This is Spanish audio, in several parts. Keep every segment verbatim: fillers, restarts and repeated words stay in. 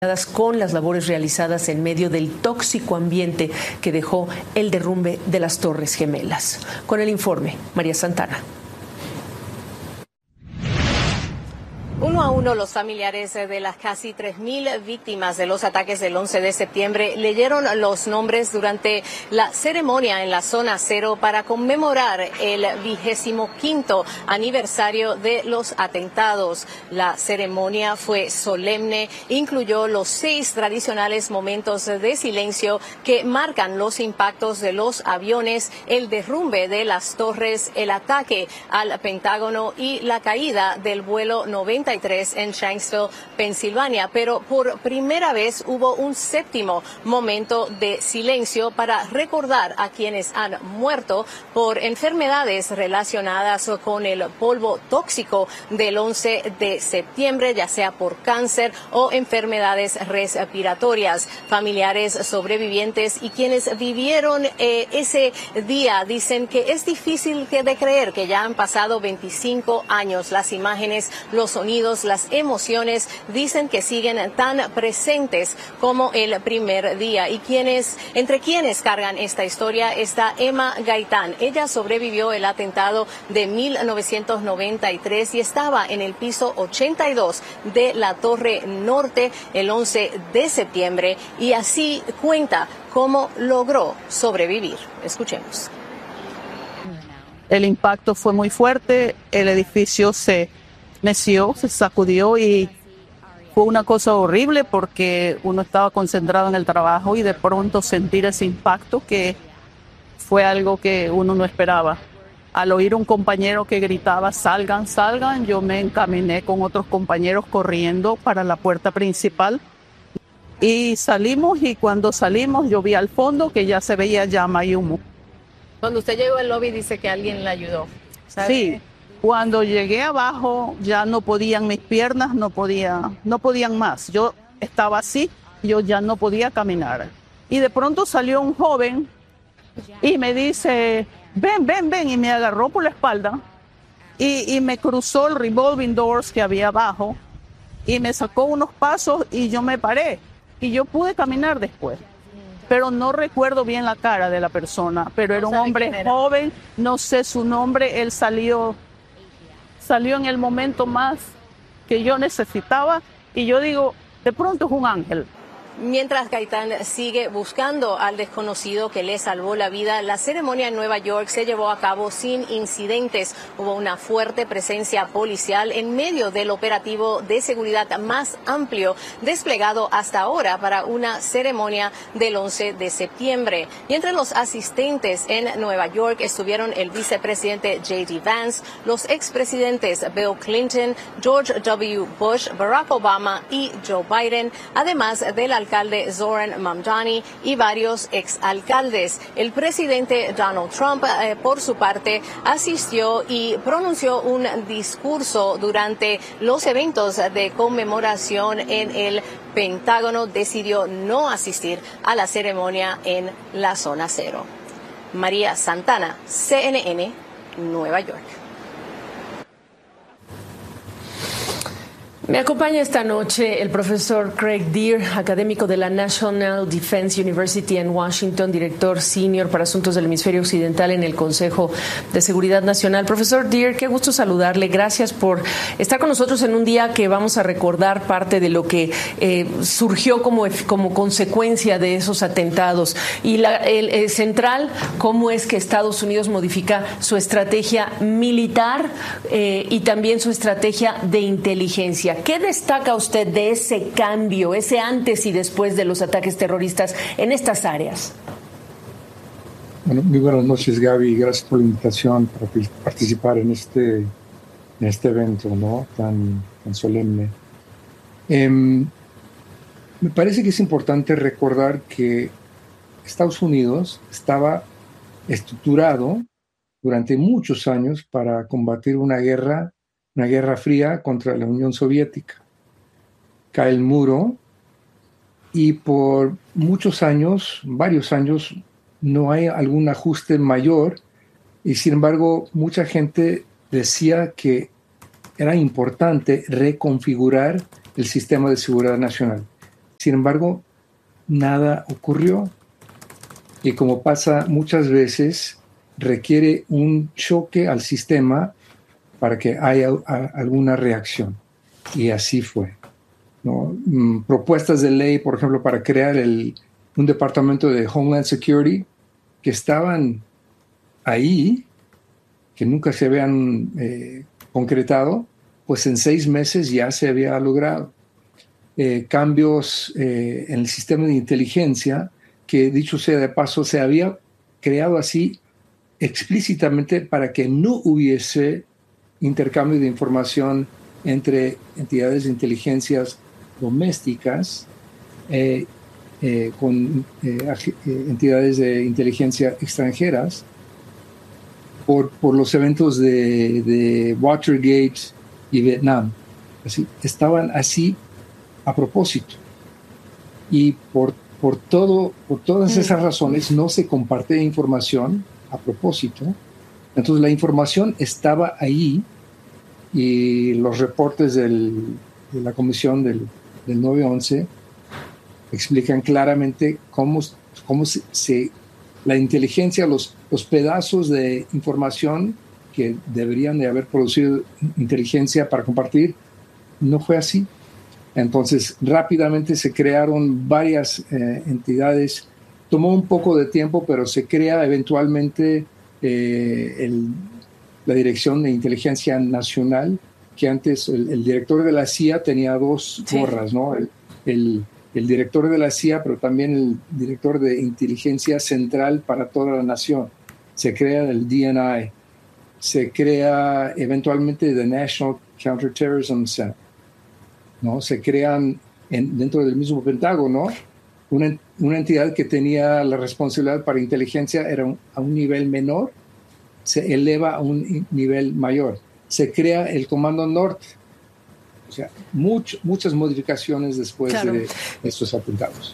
con las labores realizadas en medio del tóxico ambiente que dejó el derrumbe de las Torres Gemelas. Con el informe, María Santana. Uno a uno, los familiares de las casi tres mil víctimas de los ataques del once de septiembre leyeron los nombres durante la ceremonia en la zona cero para conmemorar el vigésimo quinto aniversario de los atentados. La ceremonia fue solemne, incluyó los seis tradicionales momentos de silencio que marcan los impactos de los aviones, el derrumbe de las torres, el ataque al Pentágono y la caída del vuelo noventa y tres en Shanksville, Pensilvania, pero por primera vez hubo un séptimo momento de silencio para recordar a quienes han muerto por enfermedades relacionadas con el polvo tóxico del once de septiembre, ya sea por cáncer o enfermedades respiratorias. Familiares sobrevivientes y quienes vivieron eh, ese día dicen que es difícil de creer que ya han pasado veinticinco años. Las imágenes, los sonidos, las emociones dicen que siguen tan presentes como el primer día. Y quienes, entre quienes cargan esta historia está Emma Gaitán. Ella sobrevivió el atentado de mil novecientos noventa y tres y estaba en el piso ochenta y dos de la Torre Norte el once de septiembre y así cuenta cómo logró sobrevivir. Escuchemos. El impacto fue muy fuerte, el edificio se meció, se sacudió y fue una cosa horrible porque uno estaba concentrado en el trabajo y de pronto sentir ese impacto que fue algo que uno no esperaba. Al oír un compañero que gritaba salgan, salgan, yo me encaminé con otros compañeros corriendo para la puerta principal y salimos, y cuando salimos yo vi al fondo que ya se veía llama y humo. Cuando usted llegó al lobby dice que alguien la ayudó, ¿sabe? Sí. Cuando llegué abajo ya no podían mis piernas, no podía, no podían más. Yo estaba así, yo ya no podía caminar. Y de pronto salió un joven y me dice, ven, ven, ven, y me agarró por la espalda y, y me cruzó el revolving doors que había abajo y me sacó unos pasos y yo me paré y yo pude caminar después. Pero no recuerdo bien la cara de la persona, pero era un hombre joven, no sé su nombre, él salió... Salió en el momento más que yo necesitaba y yo digo, de pronto es un ángel. Mientras Gaitán sigue buscando al desconocido que le salvó la vida, la ceremonia en Nueva York se llevó a cabo sin incidentes. Hubo una fuerte presencia policial en medio del operativo de seguridad más amplio desplegado hasta ahora para una ceremonia del once de septiembre. Y entre los asistentes en Nueva York estuvieron el vicepresidente J D Vance, los expresidentes Bill Clinton, George W. Bush, Barack Obama y Joe Biden, además del alcalde Zoran Mamdani y varios exalcaldes. El presidente Donald Trump, eh, por su parte, asistió y pronunció un discurso durante los eventos de conmemoración en el Pentágono. Decidió no asistir a la ceremonia en la zona cero. María Santana, C N N, Nueva York. Me acompaña esta noche el profesor Craig Deer, académico de la National Defense University en Washington, director senior para asuntos del hemisferio occidental en el Consejo de Seguridad Nacional. Profesor Deer, qué gusto saludarle. Gracias por estar con nosotros en un día que vamos a recordar parte de lo que eh, surgió como, como consecuencia de esos atentados. Y la, el, el central, cómo es que Estados Unidos modifica su estrategia militar eh, y también su estrategia de inteligencia. ¿Qué destaca usted de ese cambio, ese antes y después de los ataques terroristas en estas áreas? Bueno, muy buenas noches, Gaby. Gracias por la invitación para participar en este, en este evento, ¿no? tan, tan solemne. Eh, me parece que es importante recordar que Estados Unidos estaba estructurado durante muchos años para combatir una guerra una guerra fría contra la Unión Soviética. Cae el muro y por muchos años, varios años, no hay algún ajuste mayor y sin embargo mucha gente decía que era importante reconfigurar el sistema de seguridad nacional. Sin embargo, nada ocurrió. Y como pasa muchas veces, requiere un choque al sistema para que haya a, alguna reacción. Y así fue, ¿no? Mm, propuestas de ley, por ejemplo, para crear el, un departamento de Homeland Security que estaban ahí, que nunca se habían eh, concretado, pues en seis meses ya se había logrado. Eh, cambios eh, en el sistema de inteligencia, que dicho sea de paso, se había creado así explícitamente para que no hubiese intercambio de información entre entidades de inteligencias domésticas eh, eh, con eh, entidades de inteligencia extranjeras por, por los eventos de, de Watergate y Vietnam. Así, estaban así a propósito. Y por, por, todo, por todas esas razones no se comparte información a propósito. Entonces la información estaba ahí y los reportes del, de la comisión del, del nueve once explican claramente cómo, cómo se, se, la inteligencia, los, los pedazos de información que deberían de haber producido inteligencia para compartir, no fue así. Entonces rápidamente se crearon varias eh, entidades. Tomó un poco de tiempo, pero se crea eventualmente eh, el, la Dirección de Inteligencia Nacional, que antes el, el director de la C I A tenía dos sí. gorras, ¿no? El, el, el director de la C I A, pero también el director de Inteligencia Central para toda la nación. Se crea el D N I. Se crea eventualmente the National Counterterrorism Center, ¿no? Se crean en, dentro del mismo Pentágono una, una entidad que tenía la responsabilidad para inteligencia, era un, a un nivel menor, se eleva a un nivel mayor. Se crea el Comando Norte. O sea, much, muchas modificaciones después claro. de estos atentados.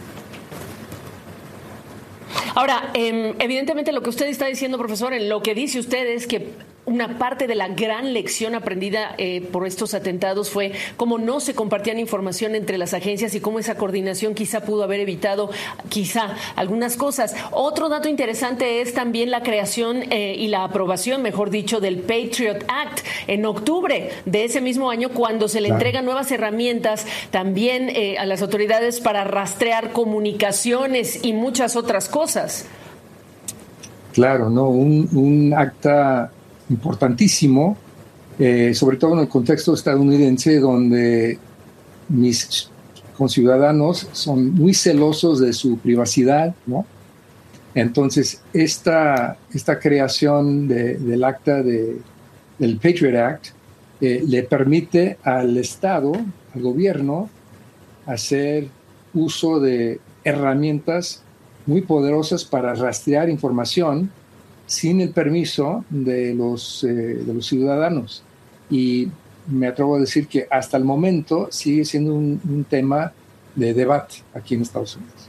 Ahora, eh, evidentemente lo que usted está diciendo, profesor, en lo que dice usted es que una parte de la gran lección aprendida eh, por estos atentados fue cómo no se compartían información entre las agencias y cómo esa coordinación quizá pudo haber evitado quizá algunas cosas. Otro dato interesante es también la creación eh, y la aprobación, mejor dicho, del Patriot Act en octubre de ese mismo año, cuando se le claro. entregan nuevas herramientas también eh, a las autoridades para rastrear comunicaciones y muchas otras cosas. Claro, no, un, un acta importantísimo, eh, sobre todo en el contexto estadounidense, donde mis conciudadanos son muy celosos de su privacidad, ¿no? Entonces, esta, esta creación de, del acta de, del Patriot Act eh, le permite al Estado, al gobierno, hacer uso de herramientas muy poderosas para rastrear información sin el permiso de los, eh, de los ciudadanos. Y me atrevo a decir que hasta el momento sigue siendo un, un tema de debate aquí en Estados Unidos.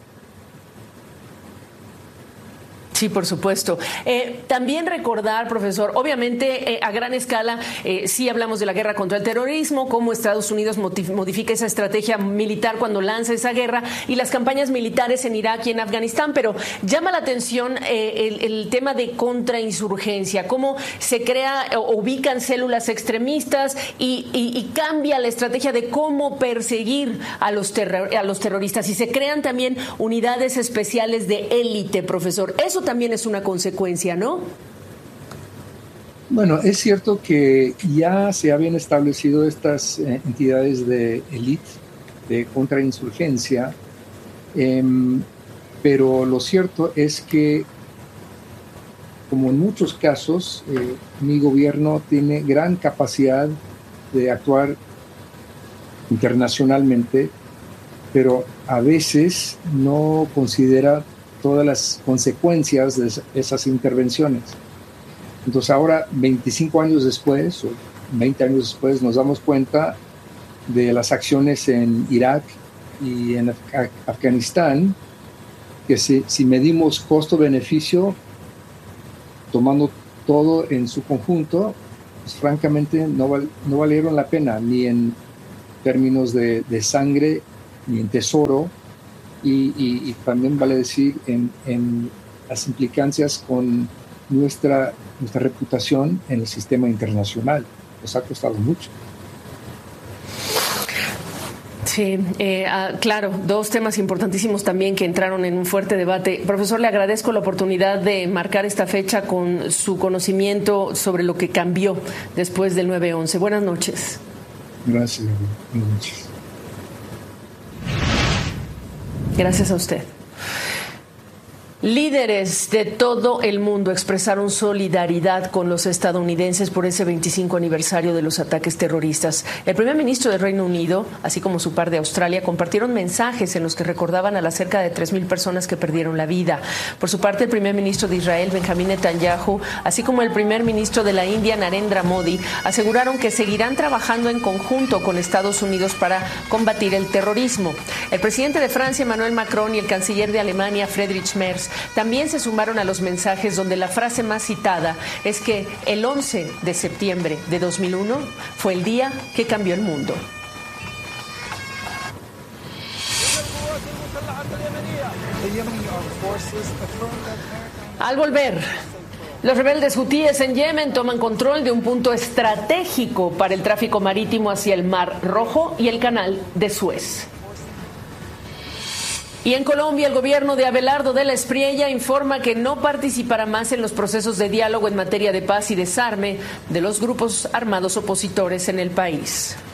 Sí, por supuesto. Eh, también recordar, profesor, obviamente eh, a gran escala eh, sí hablamos de la guerra contra el terrorismo, cómo Estados Unidos modifica esa estrategia militar cuando lanza esa guerra y las campañas militares en Irak y en Afganistán, pero llama la atención eh, el, el tema de contrainsurgencia, cómo se crea o ubican células extremistas y, y, y cambia la estrategia de cómo perseguir a los, terror, a los terroristas y se crean también unidades especiales de élite, profesor. Eso también es una consecuencia, ¿no? Bueno, es cierto que ya se habían establecido estas eh, entidades de élite, de contrainsurgencia, eh, pero lo cierto es que, como en muchos casos, eh, mi gobierno tiene gran capacidad de actuar internacionalmente, pero a veces no considera todas las consecuencias de esas intervenciones. Entonces ahora, veinticinco años después, o veinte años después, nos damos cuenta de las acciones en Irak y en Af- Afganistán, que si, si medimos costo-beneficio, tomando todo en su conjunto, pues francamente no, val, no valieron la pena, ni en términos de, de sangre, y en tesoro, y, y, y también vale decir en, en las implicancias con nuestra, nuestra reputación en el sistema internacional. Nos ha costado mucho. Sí, eh, ah, claro, dos temas importantísimos también que entraron en un fuerte debate. Profesor, le agradezco la oportunidad de marcar esta fecha con su conocimiento sobre lo que cambió después del nueve once. Buenas noches. Gracias, buenas noches. Gracias a usted. Líderes de todo el mundo expresaron solidaridad con los estadounidenses por ese veinticinco aniversario de los ataques terroristas. El primer ministro del Reino Unido, así como su par de Australia, compartieron mensajes en los que recordaban a las cerca de tres mil personas que perdieron la vida. Por su parte, el primer ministro de Israel, Benjamín Netanyahu, así como el primer ministro de la India, Narendra Modi, aseguraron que seguirán trabajando en conjunto con Estados Unidos para combatir el terrorismo. El presidente de Francia, Emmanuel Macron, y el canciller de Alemania, Friedrich Merz, también se sumaron a los mensajes donde la frase más citada es que el once de septiembre de dos mil uno fue el día que cambió el mundo. Al volver, los rebeldes hutíes en Yemen toman control de un punto estratégico para el tráfico marítimo hacia el Mar Rojo y el Canal de Suez. Y en Colombia, el gobierno de Abelardo de la Espriella informa que no participará más en los procesos de diálogo en materia de paz y desarme de los grupos armados opositores en el país.